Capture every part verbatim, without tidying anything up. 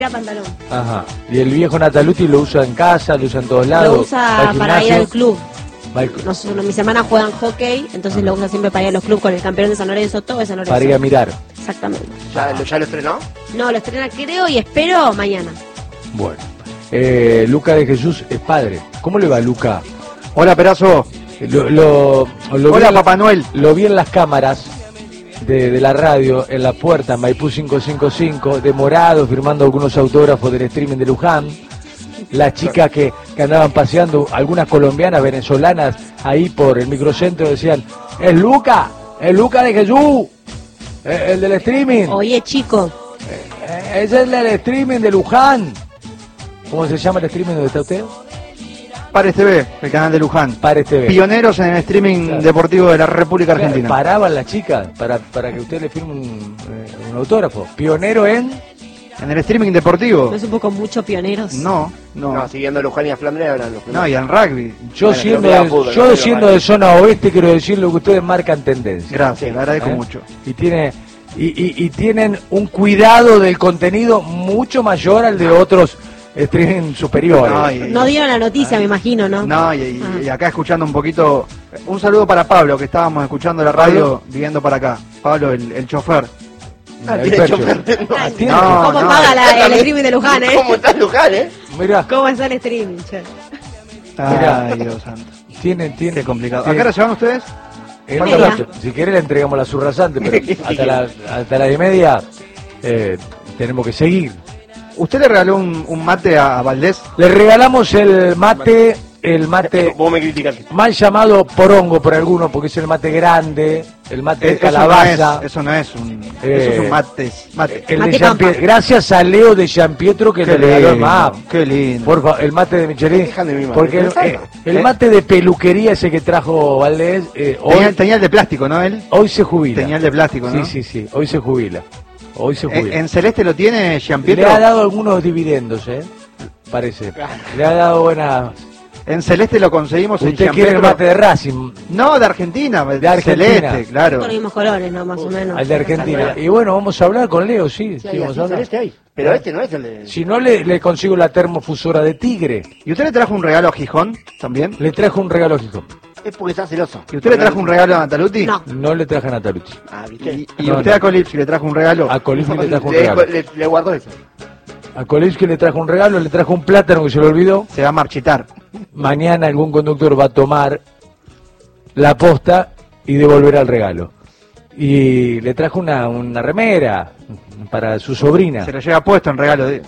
pantalón. Ajá. Y el viejo Nataluti lo usa en casa, lo usa en todos lados. Lo usa para ir al club. Nos, no, mis hermanas juegan hockey, entonces ah. lo usa siempre para ir a los clubes con el campeón de San Lorenzo, todo de San Lorenzo. Para ir a mirar. Exactamente. ¿Ya, ¿Ya lo estrenó? No, lo estrena creo y espero mañana. Bueno. Eh, Luca de Jesús es padre. ¿Cómo le va, Luca? Hola, Perazo. Lo, lo, lo Hola, vi Papá Noel. Lo vi en las cámaras de, de la radio, en la puerta, Maipú quinientos cincuenta y cinco, demorado, firmando algunos autógrafos del streaming de Luján. Las chicas que, que andaban paseando, algunas colombianas, venezolanas, ahí por el microcentro decían, ¡es Luca! ¡Es Luca de Jesús! ¡El, el del streaming! Oye, chico. Eh, ¡Es el del streaming de Luján! ¿Cómo se llama el streaming donde está usted? Pares T V, el canal de Luján. Pares T V. Pioneros en el streaming claro. deportivo de la República Argentina. Paraban las chicas para, para que usted le firme un, un autógrafo. Pionero en... En el streaming deportivo. ¿No es un poco mucho pioneros? No, no. No, siguiendo Luján y a Flandre hablan los No, y en rugby. Yo bueno, siendo, de, fútbol, yo siendo de zona oeste quiero decir lo que ustedes marcan tendencia. Gracias, sí, le agradezco ¿eh? mucho. Y tiene y, y, y tienen un cuidado del contenido mucho mayor al de otros streaming superiores. No, y, no dieron la noticia, ah, me imagino, ¿no? No, y, y, ah. y acá escuchando un poquito... Un saludo para Pablo, que estábamos escuchando la radio, ¿Pablo? Viviendo para acá. Pablo, el, el chofer. Ah, ¿tiene chofer? No, no, ¿cómo no, paga la, el streaming de Luján, eh? ¿Cómo está Luján, eh? Mirá. ¿Cómo está el streaming, che? Ay, Dios santo. Tienen, tienen. Qué complicado. ¿A qué hora se van ustedes? Si quiere le entregamos la surrasante, pero hasta, la, hasta las y media eh, tenemos que seguir. ¿Usted le regaló un, un mate a, a Valdés? Le regalamos el mate, el mate Vos me criticaste. mal llamado porongo por algunos, porque es el mate grande, el mate de calabaza. Eso no es, eso no es un, eh, eso es un mate. mate. El mate de Jean Pietro, gracias a Leo de Jean Pietro que qué le regaló el mate. Qué lindo. Por favor, el mate de Michelin. De porque el, eh, el mate de peluquería ese que trajo Valdés, eh, hoy, tenía, tenía el de plástico, ¿no? Él hoy se jubila. Tenía el de plástico, ¿no? Sí, sí, sí, hoy se jubila. Hoy se jubila. ¿En Celeste lo tiene Jean Pietro? Le ha dado algunos dividendos, ¿eh? Parece. Le ha dado buenas... En Celeste lo conseguimos. ¿Usted en quiere el mate de Racing? No, de Argentina. De Argentina. Celeste, claro. Con los mismos colores, ¿no? Más o menos. Al de Argentina. Y bueno, vamos a hablar con Leo, sí. Sí, sí vamos a hablar. Celeste hay. Pero este no es el de... Si no, le, le consigo la termofusora de tigre. ¿Y usted le trajo un regalo a Gijón también? Le trajo un regalo a Gijón. Es porque está celoso. ¿Y usted le trajo un regalo a Nataluti? No. No le traje a Nataluti. Ah, ¿viste? ¿Y, y no, usted no. a Colipsi le trajo un regalo? A Colipsi le trajo un le, regalo. le, le guardo eso. A Kolevsky le trajo un regalo, le trajo un plátano que se le olvidó. Se va a marchitar. Mañana algún conductor va a tomar la posta y devolverá el regalo. Y le trajo una, una remera para su sobrina. Se lo lleva puesto en regalo de...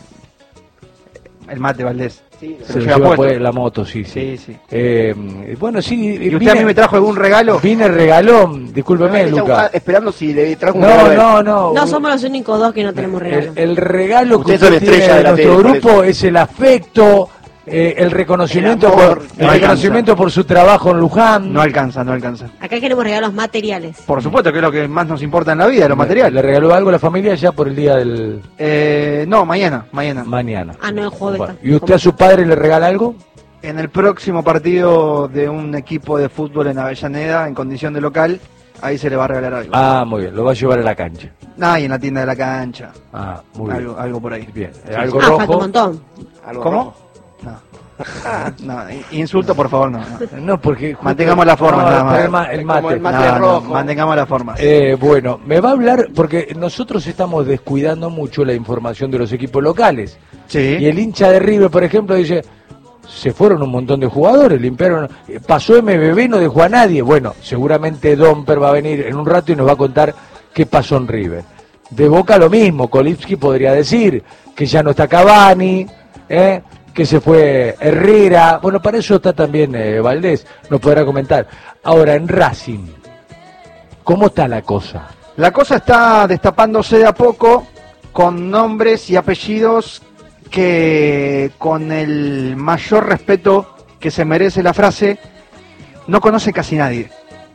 El mate Valdés. Sí, se, se lo lleva, lleva puesto. La moto, sí, sí. sí, sí. Eh, bueno, sí. ¿Y usted vine, a mí me trajo algún regalo? Vine regalón, discúlpeme, no, Luca. Esperando si le trajo un no, regalo. No, no, no. somos los únicos dos que no tenemos regalo. El, el regalo usted que usted tiene de nuestro tele, grupo es el afecto, eh, el reconocimiento, el amor, por, el no reconocimiento por su trabajo en Luján. No alcanza, no alcanza. Acá queremos regalos materiales. Por supuesto, que es lo que más nos importa en la vida, lo material. ¿Le regaló algo a la familia ya por el día del...? Eh, no, mañana, mañana. Mañana. Ah, no, el jueves. Bueno, ¿y usted a su padre le regala algo? En el próximo partido de un equipo de fútbol en Avellaneda, en condición de local, ahí se le va a regalar algo. Ah, muy bien, lo va a llevar a la cancha. Ah, y en la tienda de la cancha. Ah, muy algo, bien. Algo por ahí. Bien. Sí. ¿Algo ah, rojo? falta un montón. ¿Cómo? Rojo? No. No, insulto por favor, no. No, no porque... Mantengamos la forma, no, nada más. El, el mate. El mate no, rojo. No, mantengamos la forma. Eh, bueno, me va a hablar, porque nosotros estamos descuidando mucho la información de los equipos locales. Sí. Y el hincha de River, por ejemplo, dice... Se fueron un montón de jugadores, limpiaron, pasó M B B, no dejó a nadie. Bueno, seguramente Domper va a venir en un rato y nos va a contar qué pasó en River. De Boca lo mismo, Kolipsky podría decir que ya no está Cavani, ¿eh? que se fue Herrera. Bueno, para eso está también eh, Valdés, nos podrá comentar. Ahora, en Racing, ¿cómo está la cosa? La cosa está destapándose de a poco con nombres y apellidos que, con el mayor respeto que se merece la frase, no conoce casi nadie.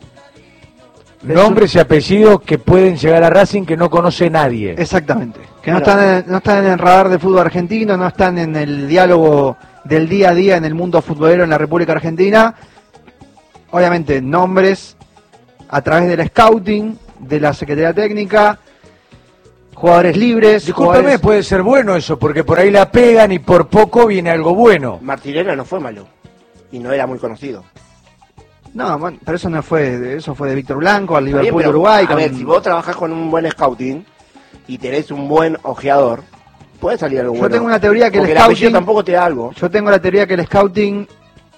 Nombres y apellidos que pueden llegar a Racing que no conoce nadie. Exactamente. Que no están, en, no están en el radar de fútbol argentino, no están en el diálogo del día a día en el mundo futbolero en la República Argentina. Obviamente, nombres a través del scouting, de la Secretaría Técnica, jugadores libres. Discúlpeme, jugadores... puede ser bueno eso, porque por ahí la pegan y por poco viene algo bueno. Martinelli no fue malo y no era muy conocido. No, bueno, pero eso no fue, eso fue de Víctor Blanco, al Liverpool Bien, pero, de Uruguay. A con... ver, si vos trabajás con un buen scouting y tenés un buen ojeador, puede salir algo Yo bueno. tengo una teoría que Porque el el apellido scouting... tampoco te da algo. Yo tengo la teoría que el scouting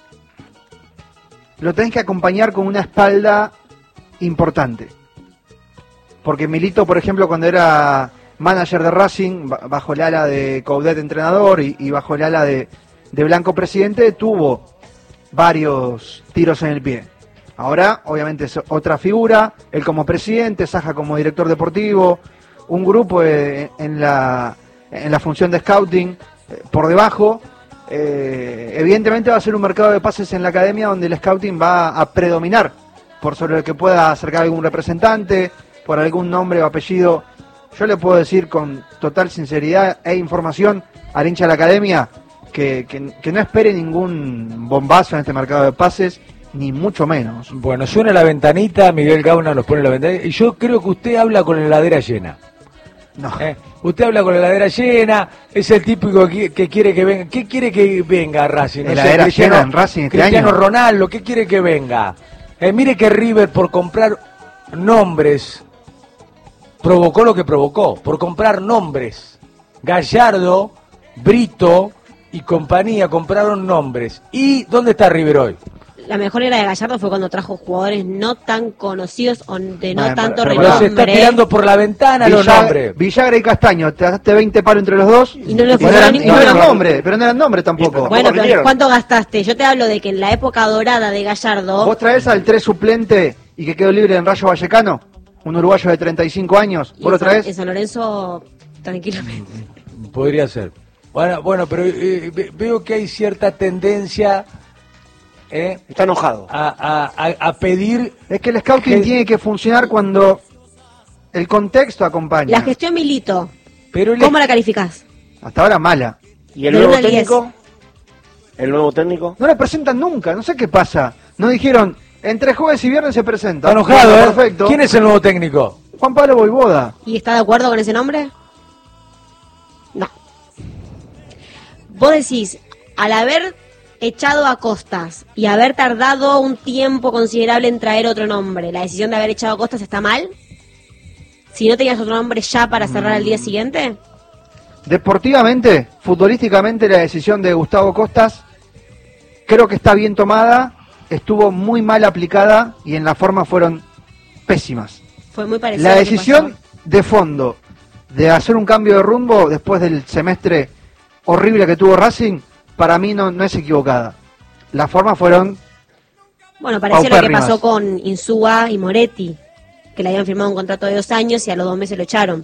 lo tenés que acompañar con una espalda importante. Porque Milito, por ejemplo, cuando era manager de Racing, bajo el ala de Coudet entrenador y, y bajo el ala de, de Blanco presidente, tuvo varios tiros en el pie. Ahora, obviamente, es otra figura, él como presidente, Saja como director deportivo, un grupo eh, en, la, en la función de scouting eh, por debajo. Eh, evidentemente va a ser un mercado de pases en la academia donde el scouting va a predominar por sobre el que pueda acercar algún representante, por algún nombre o apellido. Yo le puedo decir con total sinceridad e información al hincha de la academia que, que, que no espere ningún bombazo en este mercado de pases, ni mucho menos. Bueno, suena la ventanita, Miguel Gauna nos pone la ventanita, y yo creo que usted habla con la heladera llena. No. ¿Eh? Usted habla con la heladera llena, es el típico que, que quiere que venga. ¿Qué quiere que venga Racing? No Heladera sé, Cristiano, llena en Racing este Cristiano año. Ronaldo, ¿qué quiere que venga? Eh, mire que River por comprar nombres provocó lo que provocó, por comprar nombres. Gallardo, Brito y compañía compraron nombres. ¿Y dónde está River hoy? La mejor era de Gallardo fue cuando trajo jugadores no tan conocidos o de no Bueno, tanto pero- pero Pero se está renombre. tirando por la ventana los Villagra, nombres. Villagra y Castaño, te gastaste veinte palos entre los dos Y no le y no fueron eran, ni- y no eran no, no. nombres, pero no eran nombres tampoco. Tampoco Bueno, pero rindieron. ¿cuánto gastaste? Yo te hablo de que en la época dorada de Gallardo, Vos traes al tres suplente y que quedó libre en Rayo Vallecano, un uruguayo de treinta y cinco años, y vos lo en San- traes. en San Lorenzo, tranquilamente. Podría ser. Bueno, bueno, pero eh, ve- veo que hay cierta tendencia eh, Está enojado. a, a- a- a pedir. Es que el scouting Que- tiene que funcionar cuando el contexto acompaña. La gestión Milito, Pero el- ¿cómo la calificás? Hasta ahora mala. ¿Y el de nuevo uno al diez. técnico? ¿El nuevo técnico? No la presentan nunca, no sé qué pasa. No dijeron, entre jueves y viernes se presenta. Está enojado, Bueno, ¿eh? Perfecto. ¿Quién es el nuevo técnico? Juan Pablo Voivoda. ¿Y está de acuerdo con ese nombre? No. Vos decís, al haber echado a Costas y haber tardado un tiempo considerable en traer otro nombre, ¿la decisión de haber echado a Costas está mal? Si no tenías otro nombre ya para cerrar el día siguiente. Deportivamente, futbolísticamente, la decisión de Gustavo Costas creo que está bien tomada, estuvo muy mal aplicada y en la forma fueron pésimas. Fue muy parecido. La a lo que decisión pasó. de fondo de hacer un cambio de rumbo después del semestre horrible que tuvo Racing, para mí no, no es equivocada. Las formas fueron... Bueno, parecía lo que paupérrimas. pasó con Insúa y Moretti, que le habían firmado un contrato de dos años y a los dos meses lo echaron.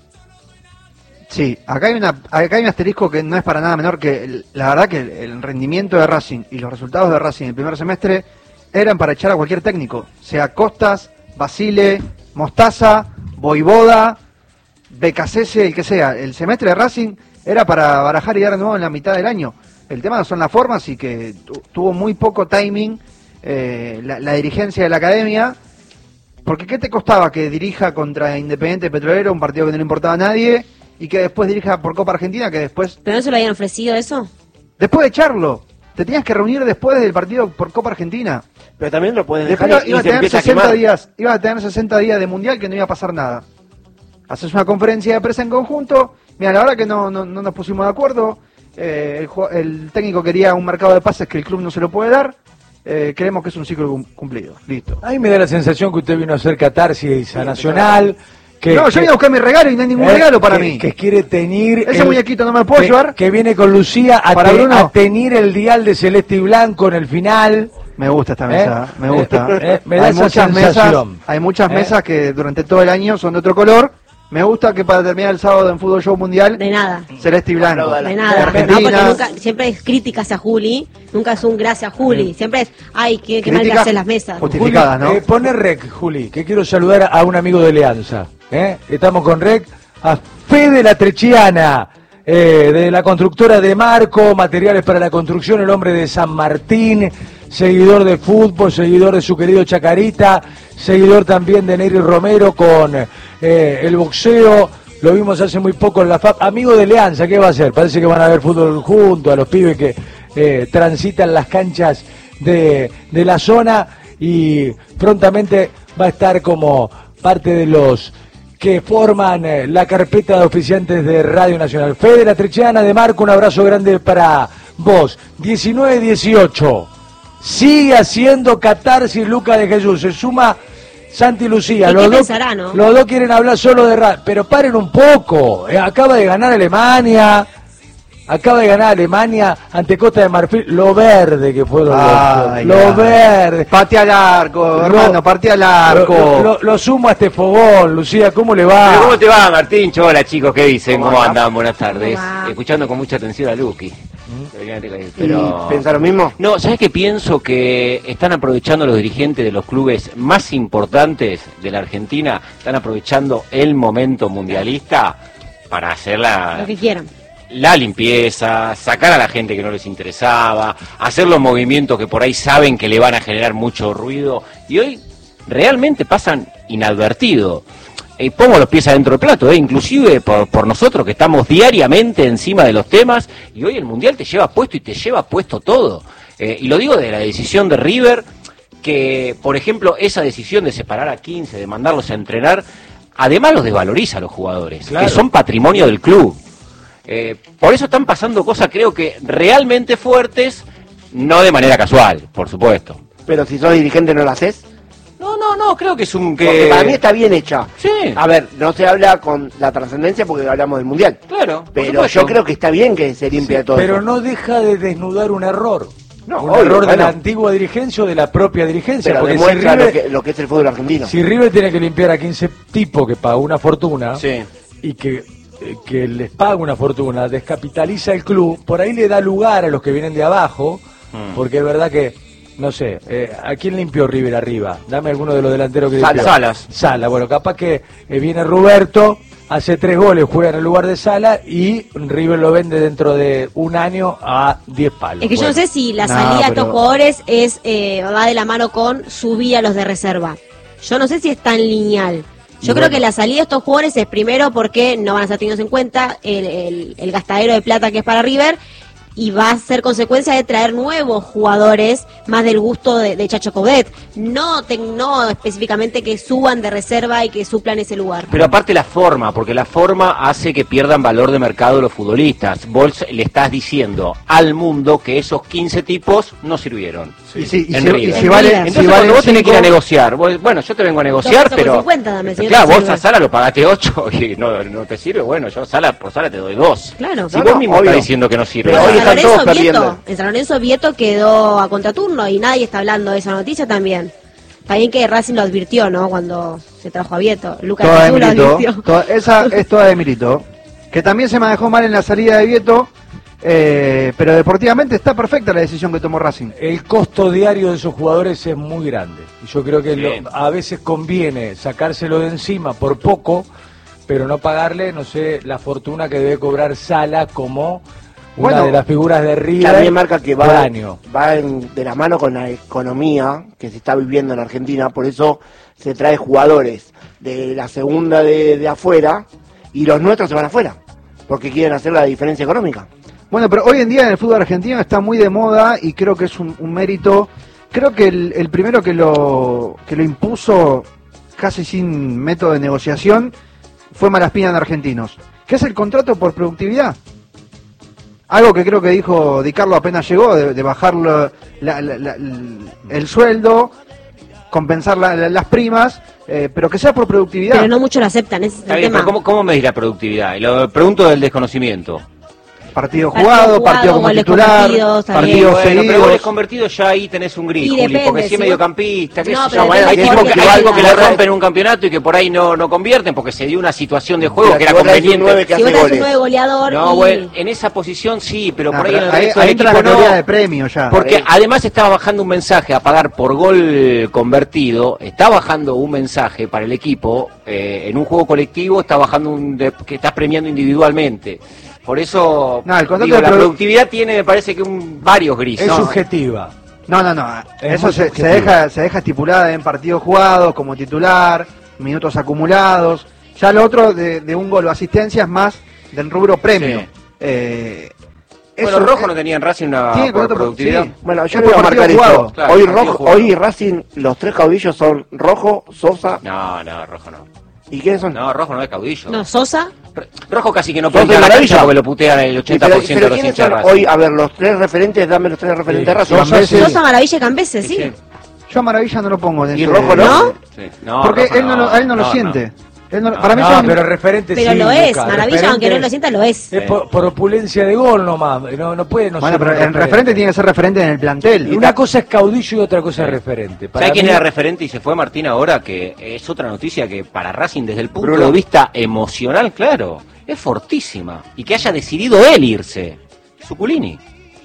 Sí, acá hay, una, acá hay un asterisco que no es para nada menor, que el- la verdad que el, el rendimiento de Racing y los resultados de Racing en el primer semestre eran para echar a cualquier técnico, sea Costas, Basile, Mostaza, Voivoda, Becasese, el que sea. El semestre de Racing era para barajar y dar de nuevo en la mitad del año. El tema son las formas y que tu- tuvo muy poco timing eh, la, la dirigencia de la academia, porque ¿qué te costaba que dirija contra Independiente Petrolero, un partido que no le importaba a nadie, y que después dirija por Copa Argentina, que después, ¿Pero no se lo habían ofrecido eso? después de echarlo, te tenías que reunir después del partido por Copa Argentina. Pero también lo puedes Después dejar y, iba y a se tener empieza a sesenta quemar. días, iba a tener sesenta días de mundial que no iba a pasar nada. Haces una conferencia de prensa en conjunto, mira, la verdad que no, no, no nos pusimos de acuerdo, eh, el, ju- el técnico quería un mercado de pases que el club no se lo puede dar, eh, creemos que es un ciclo cum- cumplido, listo. A mí me da la sensación que usted vino a hacer catarsis a Nacional. Que, no, yo que- vine a buscar mi regalo y no hay ningún eh, regalo para que- mí. Que quiere teñir. Ese el- muñequito no me lo puedo que, llevar. Que viene con Lucía a, Para te- Bruno. a teñir el dial de celeste y blanco en el final. Me gusta esta mesa, ¿Eh? me gusta. Eh, eh, me da hay, esa muchas mesas, sensación. hay muchas ¿Eh? mesas que durante todo el año son de otro color. Me gusta que para terminar el sábado en Fútbol Show Mundial, De nada. celeste y blanco. Aplaudala. De De nada. No, porque Argentina. nunca, siempre es críticas a Juli, nunca es un gracias a Juli. Siempre es, ay, qué, qué mal que Críticas hacen las mesas. justificadas, Juli, ¿no? eh, pone Rec, Juli, que quiero saludar a un amigo de Leanza. ¿eh? Estamos con Rec, a Fede La Trechiana, eh, de la constructora de Marco, materiales para la construcción, el hombre de San Martín, seguidor de fútbol, seguidor de su querido Chacarita, seguidor también de Neri Romero con eh, el boxeo, lo vimos hace muy poco en la F A P, amigo de Leanza, ¿qué va a hacer? Parece que van a ver fútbol juntos, a los pibes que eh, transitan las canchas de, de la zona, y prontamente va a estar como parte de los que forman eh, la carpeta de oficiantes de Radio Nacional. Fede La Trechiana de Marco, un abrazo grande para vos. diecinueve dieciocho, sigue haciendo catarsis Lucas de Jesús, se suma Santi Lucía. Los, qué dos, pensará, ¿no? los dos quieren hablar solo de radio, pero paren un poco, eh, acaba de ganar Alemania. Acaba de ganar Alemania ante Costa de Marfil. Lo verde que fueron Ay, los, lo ay. verde. Patea al arco, hermano, patea al arco. Lo, lo, lo sumo a este fogón, Lucía, ¿cómo le va? Pero ¿cómo te va, Martín? Hola, chicos, ¿qué dicen? ¿Cómo ¿Cómo anda? andan? Buenas tardes. ¿Cómo va? Escuchando con mucha atención a Luqui. Pero... ¿Pensás lo mismo? No, ¿sabes qué pienso? Que están aprovechando los dirigentes de los clubes más importantes de la Argentina, están aprovechando el momento mundialista para hacer la... Lo que quieran. la limpieza, sacar a la gente que no les interesaba, hacer los movimientos que por ahí saben que le van a generar mucho ruido, y hoy realmente pasan inadvertidos. Eh, pongo los pies adentro del plato, eh, inclusive por, por nosotros que estamos diariamente encima de los temas, y hoy el Mundial te lleva puesto y te lleva puesto todo. Eh, y lo digo de la decisión de River, que por ejemplo esa decisión de separar a quince, de mandarlos a entrenar, además los desvaloriza a los jugadores, Claro. que son patrimonio del club. Eh, por eso están pasando cosas, creo que realmente fuertes, no de manera casual, por supuesto. Pero si sos dirigente no lo haces. No, no, no, creo que es un que... Porque para mí está bien hecha. Sí. A ver, no se habla con la trascendencia porque hablamos del Mundial. Claro, por Pero supuesto. yo creo que está bien que se limpie todo Pero eso. no deja de desnudar un error. No, un obvio, error de bueno. la antigua dirigencia o de la propia dirigencia. Pero porque si demuestra River, lo, que, lo que es el fútbol argentino. si River tiene que limpiar a quince tipos que pagó una fortuna, Sí. y que, eh, que les paga una fortuna, descapitaliza el club, por ahí le da lugar a los que vienen de abajo, Mm. porque es verdad que, no sé, eh, ¿a quién limpió River arriba? Dame alguno de los delanteros que Salas. limpió. Salas. Sala, bueno, capaz que eh, viene Roberto, hace tres goles, juega en el lugar de Sala, y River lo vende dentro de un año a diez palos. Es que yo Bueno. no sé si la No, salida de estos pero- jugadores es eh, va de la mano con subir a los de reserva. Yo no sé si es tan lineal. Yo Y creo bueno. que la salida de estos jugadores es primero porque no van a ser tenidos en cuenta el, el, el gastadero de plata que es para River, y va a ser consecuencia de traer nuevos jugadores más del gusto de, de Chacho Coudet. No, te- no específicamente que suban de reserva y que suplan ese lugar. Pero aparte la forma, porque la forma hace que pierdan valor de mercado los futbolistas. Vos le estás diciendo al mundo que esos quince tipos no sirvieron. Y si, y En si- River. y si En vale, River. si Entonces vale cuando vos tenés que ir a cinco, negociar, vos- bueno, yo te vengo a negociar, Dos pesos pero... con cincuenta dame, si no te claro, vos sirve. a Sala lo pagaste ocho y no, no te sirve, bueno, yo Sala por Sala te doy dos. Claro. Si No, vos no, mismo obvio. estás diciendo que no sirve. Pero Bueno, hoy San están todos Lorenzo Vieto, perdiendo. en San Lorenzo Vieto quedó a contraturno y nadie está hablando de esa noticia también. Está bien que Racing lo advirtió, ¿no? Cuando se trajo a Vieto. Lucas toda de Jesús lo Milito, advirtió. toda- esa es toda de Milito, que también se manejó mal en la salida de Vieto, eh, pero deportivamente está perfecta la decisión que tomó Racing. El costo diario de esos jugadores es muy grande. Y yo creo que Sí. lo- a veces conviene sacárselo de encima por poco, pero no pagarle, no sé, la fortuna que debe cobrar Sala como una Bueno, de las figuras de River También marca que por va, año. va en- de la mano con la economía que se está viviendo en Argentina, por eso se trae jugadores de la segunda de, de afuera y los nuestros se van afuera, porque quieren hacer la diferencia económica. Bueno, pero hoy en día en el fútbol argentino está muy de moda y creo que es un, un mérito. Creo que el, el primero que lo que lo impuso casi sin método de negociación fue Malaspina en Argentinos, que es el contrato por productividad. Algo que creo que dijo Di Carlo apenas llegó, de, de bajar la- la- la- la- el sueldo, compensar la- la- las primas, eh, pero que sea por productividad. Pero no muchos lo aceptan, ese es Está el bien, tema. pero ¿cómo, ¿cómo medís la productividad? Y lo pregunto del desconocimiento. Partido Partido jugado, jugado, partido como goles titular, convertidos, está bien. partidos Bueno, pero seguidos. goles convertidos ya ahí tenés un gris, Y Juli, depende, porque si si es vos- mediocampista, qué No, sé pero yo, depende hay de tipos qué que, equipo hay tipos que que le vos- rompen un campeonato y que por ahí no, no convierten porque se dio una situación de juego Pero que si era vos traes un conveniente. nueve que Si vos hace tenés un goles. nueve goleador No, y... bueno, en esa posición sí, pero No, por ahí pero en el ahí, resto ahí del entra la equipo categoría no. de premio ya. Porque Ahí. además estaba bajando un mensaje a pagar por gol convertido, está bajando un mensaje para el equipo, eh, en un juego colectivo está bajando un de- que estás premiando individualmente. Por eso, No, el contrato digo, de la produ- productividad tiene, me parece que un, varios grises. Es ¿no? subjetiva. No, no, no. Es Eso muy se, se subjetivo. deja, se deja estipulada en partidos jugados, como titular, minutos acumulados. Ya lo otro de, de un gol o asistencia es más del rubro premio. Sí. Eh, Bueno, eso, Rojo eh, no tenía en Racing una tiene por otro- productividad. sí. Bueno, yo Es le voy a por marcar partido esto. jugado. Claro, hoy, partido Rojo, jugado. hoy Racing, los tres caudillos son Rojo, Sosa. No, no, Rojo no. ¿Y quiénes son? No, Rojo no es caudillo. No, Sosa. R- Rojo casi que no Sosa puede y la Maravilla. cancha porque lo putean el Sí, ochenta pero, por ciento pero de los ¿quiénes hinchas de son Racing. hoy? A ver, los tres referentes, dame los tres referentes de Racing. Sosa, Cambese. Sosa, Maravilla, Cambese, sí. Sí, Yo a Maravilla no lo pongo. en ¿Y ese- Rojo no? ¿No? sí. No, Porque Rojo él no, lo, a él no lo siente. Él no- No, para mí No, son- pero referente Pero sí, lo es, Luca, Maravilla, referente aunque no lo sienta, lo es. Es por, por opulencia de gol nomás, no, no puede no bueno, ser pero un el referente tiene que ser referente en el plantel. Y una cosa es caudillo y otra cosa es referente. Para ¿Sabes quién mí- era referente y se fue Martín ahora? Que es otra noticia que para Racing desde el punto Bruno. de vista emocional, claro, es fortísima. Y que haya decidido él irse. Suculini.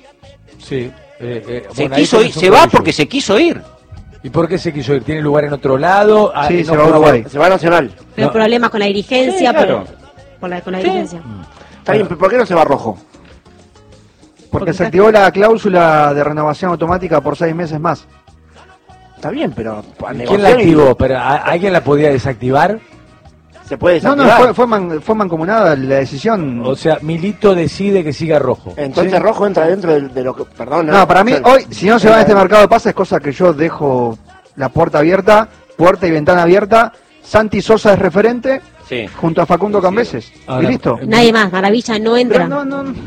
Sí. eh, eh, Se bueno, ahí quiso tenés ir, un se va caudillo. porque se quiso ir. ¿Y por qué se quiso ir? ¿Tiene lugar en otro lado? Ah, Sí, no se va a fue- Uruguay. Se va a Nacional. Pero No. problemas con la dirigencia, Sí, claro. pero- con la, con la Sí. dirigencia. Está bien, pero ¿por qué no se va Rojo? Porque Porque se está- activó la cláusula de renovación automática por seis meses más. Está bien, pero... a ¿Quién la negociar y- activó? ¿Pero a- ¿Alguien la podía desactivar? Se puede No, no, desactivar. fue, fue, man- fue mancomunada la decisión. O sea, Milito decide que siga Rojo. Entonces Sí. Rojo entra dentro de, de lo que... Perdón. No, para mí, o sea, hoy, si no se va a este mercado de pases, cosa que yo dejo la puerta abierta, puerta y ventana abierta. Santi Sosa es referente Sí. junto a Facundo Sí. Cambeses. Ahora, y listo. eh, Nadie más, Maravilla no entra. Pero no, no,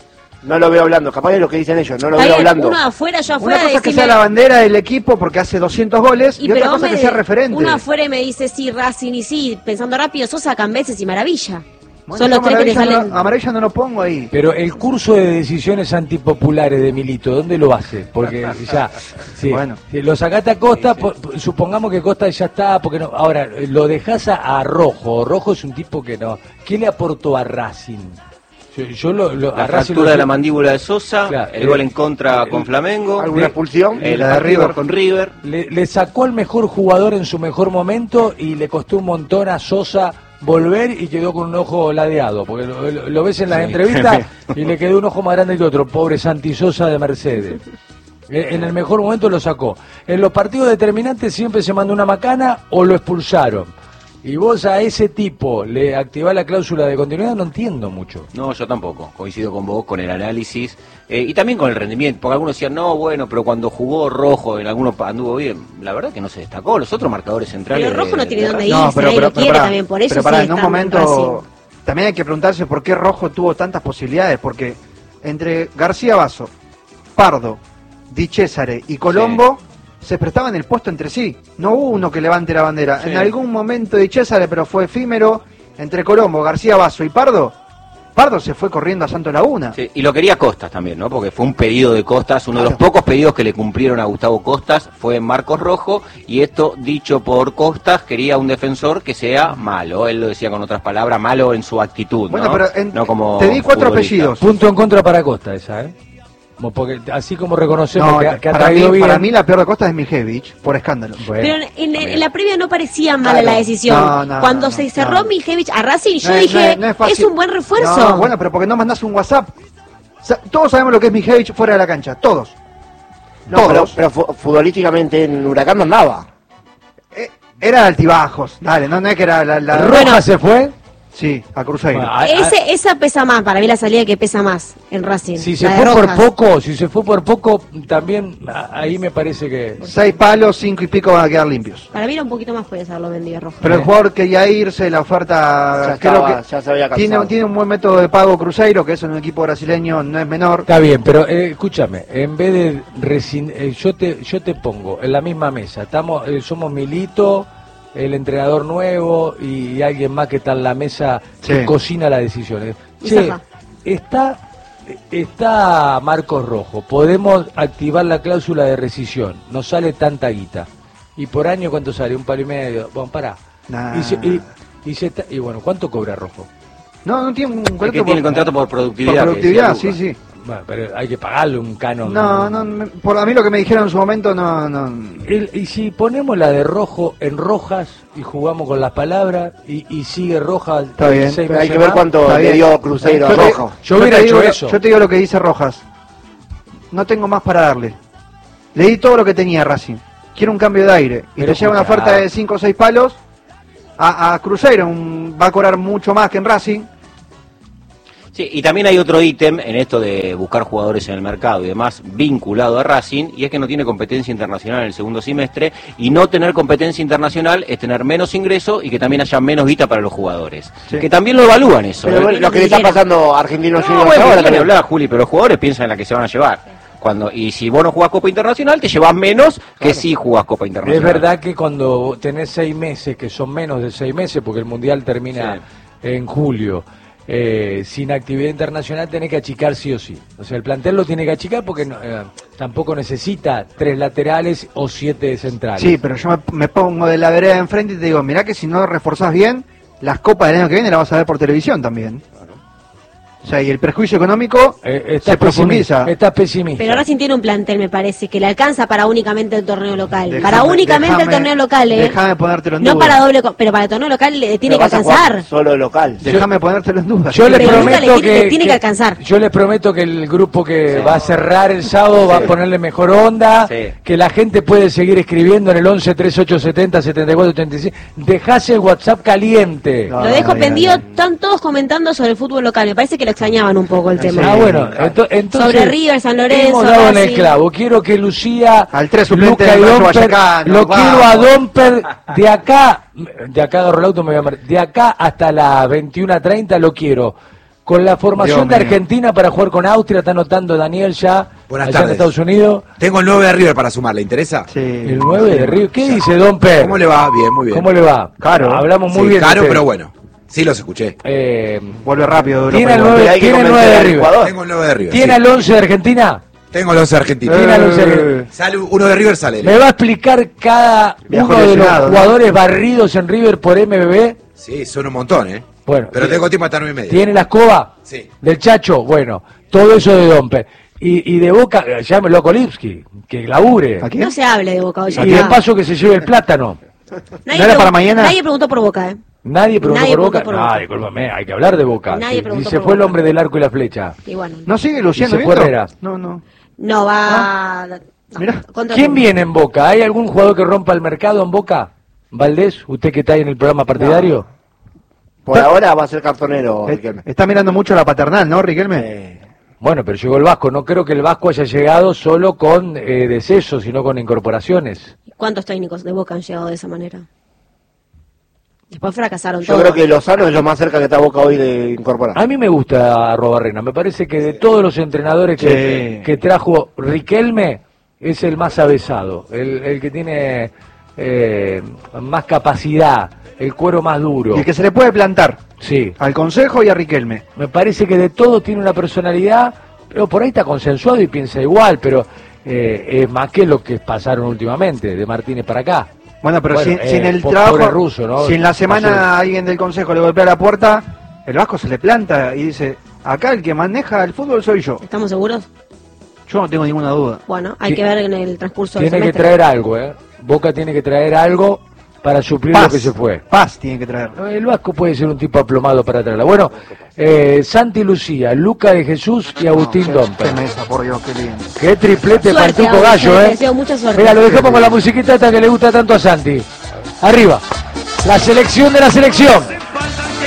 No lo veo hablando, capaz es lo que dicen ellos, no lo Está veo bien, hablando. uno afuera, yo Una afuera, cosa es que decime- sea la bandera del equipo porque hace doscientos goles y, Y otra pero cosa me que sea de- referente. Uno afuera y me dice sí, Racing y sí, pensando rápido, Sosa, Cambeses y Maravilla. Bueno, Son yo los tres que te Maravilla salen. no- a Maravilla no lo pongo ahí. Pero el curso de decisiones antipopulares de Milito, ¿dónde lo hace? Porque ya, sí, Bueno. si lo sacaste a Costa, po- po- supongamos que Costa ya está, porque no, ahora lo dejás a, a Rojo. Rojo es un tipo que no. ¿Qué le aportó a Racing? Yo, yo lo, lo- La a Racing fractura lo- de la mandíbula de Sosa, Claro, el eh, gol en contra eh, con Flamengo, ¿Alguna de- expulsión? el la de partido River. con River. le, le sacó al mejor jugador en su mejor momento y le costó un montón a Sosa volver y quedó con un ojo ladeado, porque lo, lo- lo ves en las Sí. entrevistas y le quedó un ojo más grande que otro, pobre Santi Sosa de Mercedes. Eh, En el mejor momento lo sacó. En los partidos determinantes siempre se mandó una macana o lo expulsaron. Y vos a ese tipo le activás la cláusula de continuidad, no entiendo mucho. No, yo tampoco, coincido con vos, con el análisis eh, y también con el rendimiento, porque algunos decían, no, bueno, pero cuando jugó Rojo en algunos pa- anduvo bien, la verdad que no se destacó, los otros marcadores centrales... Pero Rojo de- no tiene de dónde Racing- ir. irse, nadie lo quiere pará, también, por eso pero pará, sí en un está en momento Racing. también hay que preguntarse por qué Rojo tuvo tantas posibilidades, porque entre García Basso, Pardo, Di Cesare y Colombo se prestaban el puesto entre sí. No hubo uno que levante la bandera. Sí. En algún momento Di Cesare, pero fue efímero, entre Colombo, García Basso y Pardo. Pardo se fue corriendo a Santo Laguna. Sí, y lo quería Costas también, ¿no? Porque fue un pedido de Costas, uno de los Claro. pocos pedidos que le cumplieron a Gustavo Costas fue Marcos Rojo, y esto dicho por Costas, quería un defensor que sea malo, él lo decía con otras palabras, malo en su actitud, Bueno, ¿no? pero en- No como te di cuatro futbolista. apellidos. Punto en contra para Costa esa, ¿eh? Como Porque así como reconocemos No, que, ha- que ha para, traído mí, bien... para mí la peor de Costa es Mijevich, por escándalo. Bueno, Pero en, en- en la previa no parecía mala Claro. la decisión. No, no, Cuando no, se no, cerró no. Miljevic a Racing, yo No es- dije, no es- no es es, fácil. un buen refuerzo. No, bueno, pero porque no mandás un WhatsApp. Sa- Todos sabemos lo que es Mijevich fuera de la cancha, todos. No, pero, todos. pero fu- futbolísticamente en Huracán no andaba. Eh, Era altibajos, dale, no, no es que era la... la- ¿Roja Bueno. se fue? Sí, a Cruzeiro. Bueno, a- a- Ese, esa pesa más, para mí la salida que pesa más en Racing. Si se la de fue por Rojas. poco, si se fue por poco, también a- ahí me parece que... Seis palos, cinco y pico van a quedar limpios. Para mí era un poquito más puede haberlo vendido Rojas. Pero el jugador quería irse, la oferta... Ya creo estaba, que ya se había cansado. tiene, tiene un buen método de pago Cruzeiro, que eso en un equipo brasileño no es menor. Está bien, pero eh, escúchame, en vez de resin- eh, yo te yo te pongo en la misma mesa, estamos eh, somos Milito, el entrenador nuevo y, alguien más que está en la mesa que Sí. cocina las decisiones. Y Che, Saja. está está Marcos Rojo, podemos activar la cláusula de rescisión, no sale tanta guita. Y por año cuánto sale, un palo y medio. Bueno, pará. Nah. Y, se- y, y se está- y bueno, ¿cuánto cobra Rojo? No, no tiene un El que contrato tiene contrato por por productividad. que productividad, decía sí, Luca. sí. Bueno, pero hay que pagarle un canon. No, no, me- por a mí lo que me dijeron en su momento no... no El- y si ponemos la de rojo en rojas y jugamos con las palabras y, y sigue roja Está bien, seis Pero hay meses que ver más, cuánto Está le bien. dio Cruzeiro a Yo te- Rojo. yo hubiera te hecho digo, eso. Yo te digo lo que dice Rojas. No tengo más para darle. Le di todo lo que tenía Racing. Quiero un cambio de aire. Y Pero te llega una escuchá. oferta de cinco o seis palos. a, a Cruzeiro, un- va a cobrar mucho más que en Racing. Sí, y también hay otro ítem en esto de buscar jugadores en el mercado y demás vinculado a Racing, y es que no tiene competencia internacional en el segundo semestre, y no tener competencia internacional es tener menos ingreso y que también haya menos guita para los jugadores. Sí. Que también lo evalúan eso. Pero ¿eh? bueno, lo que le está pasando a Argentinos No, Juniors bueno, ahora ni también. hablar, Juli, pero los jugadores piensan en la que se van a llevar. Cuando, y si vos no jugás Copa Internacional, te llevas menos que si jugás Copa Internacional. Es verdad que cuando tenés seis meses, que son menos de seis meses, porque el Mundial termina en julio, eh, sin actividad internacional tenés que achicar sí o sí. O sea, el plantel lo tiene que achicar porque no, eh, tampoco necesita tres laterales o siete centrales. Sí, pero yo me, me pongo de la vereda de enfrente y te digo, mirá que si no reforzás bien, las copas del año que viene las vas a ver por televisión también. O sea, y el perjuicio económico Eh, se profundiza. Estás pesimista. Pero Racing tiene un plantel, me parece, que le alcanza para únicamente el torneo local. Déjame- para únicamente déjame- el torneo local, ¿eh? Déjame ponértelo en No duda. para doble, co- pero para el torneo local le tiene Pero que vas a jugar alcanzar. solo local. Déjame ponértelo en duda. Yo les Pero nunca prometo le tiene- que, le tiene que alcanzar. Yo les prometo que el grupo que va a cerrar el sábado va a ponerle mejor onda, Sí. que la gente puede seguir escribiendo en el once treinta y ocho setenta setenta y cuatro treinta y seis. Dejás el WhatsApp caliente. No, Lo dejo ay, pendido, ay, ay. están todos comentando sobre el fútbol local. Me parece que lo extrañaban un poco el tema. Ah, bueno, ento- entonces Sobre River, San Lorenzo, hemos dado en el Racing. clavo. Quiero que Lucía, Al tres suplente Luca y del Mayo Domper, Vallecano, lo vamos. quiero a Domper de acá, de acá agarro el auto, me voy a mar- de acá hasta las veintiuna treinta lo quiero. Con la formación Dios de mío. Argentina para jugar con Austria, está anotando Daniel ya, Buenas allá en tardes. Estados Unidos. Tengo el nueve de River para sumar, ¿le interesa? Sí. El nueve de Río. ¿Qué dice Domper? ¿Cómo le va? Bien, muy bien. ¿Cómo le va? Caro. Hablamos muy Sí, bien. de caro, usted. pero bueno. Sí, los escuché. Eh, Vuelve rápido. de Tiene Europa el igual. nueve, Hay que tiene el convencer nueve de al River. jugador. Tengo el nueve de River. ¿Tiene sí. el once de Argentina? Tengo el once argentino. Tiene el once de Argentina. Eh, Sale uno de River, sale. ¿Me va a explicar cada Viajó uno de los lesionado, ¿no? jugadores barridos en River por M B B? Sí, son un montón, ¿eh? Bueno, Pero eh, tengo tiempo hasta nueve y media. ¿Tiene la escoba? Sí. ¿Del Chacho? Bueno, todo eso de Dompe. Y, y de Boca, llámelo a Kolipski, que labure. ¿A quién? No se hable de Boca hoy. Y de paso que se lleve el plátano. Nadie ¿No era pregun- para mañana? Nadie preguntó por Boca, ¿eh? Nadie preguntó Nadie por preguntó Boca. por No, Boca. discúlpame, hay que hablar de Boca. Nadie Sí, preguntó y se por fue el Boca. hombre del arco y la flecha. Y bueno, ¿No sigue Luciano Y se fue Vinto? Herrera. No, no. no va... no, Mirá. contra ¿Quién todo. viene en Boca? ¿Hay algún jugador que rompa el mercado en Boca? ¿Valdés? ¿Usted que está ahí en el programa partidario? Por ahora va a ser cartonero, Eh, Riquelme. Está mirando mucho la paternal, ¿no, Riquelme? Eh, Bueno, pero llegó el Vasco. No creo que el Vasco haya llegado solo con eh, decesos, sino con incorporaciones. ¿Cuántos técnicos de Boca han llegado de esa manera? Después fracasaron yo todos. creo que Lozano es lo más cerca que está Boca hoy de incorporar. A mí me gusta Arrobarrena. Me parece que de todos los entrenadores que, Sí. que trajo Riquelme, es el más avesado, el, el que tiene eh, más capacidad, el cuero más duro. Y el que se le puede plantar Sí, al Consejo y a Riquelme. me parece que de todo tiene una personalidad, pero por ahí está consensuado y piensa igual, pero eh, es más que lo que pasaron últimamente, de Martínez para acá. Bueno, pero Bueno, sin, eh, sin el po- trabajo, pobre ruso, ¿no? si en la semana Pasó. alguien del Consejo le golpea la puerta, el Vasco se le planta y dice, acá el que maneja el fútbol soy yo. ¿Estamos seguros? Yo no tengo ninguna duda. Bueno, hay Sí. que ver en el transcurso del Tiene que semestre. traer algo, ¿eh? Boca tiene que traer algo para suplir lo que se fue. Paz tiene que traer. El Vasco puede ser un tipo aplomado para traerla. Bueno, eh, Santi Lucía, Luca de Jesús y Agustín Domper. Qué mesa, por Dios, qué lindo. Qué triplete Suerte, Pantuco Agustín, Gallo, te ¿eh? deseo mucha suerte. Mira, lo dejamos con la musiquita esta que le gusta tanto a Santi. Arriba. La selección de la selección.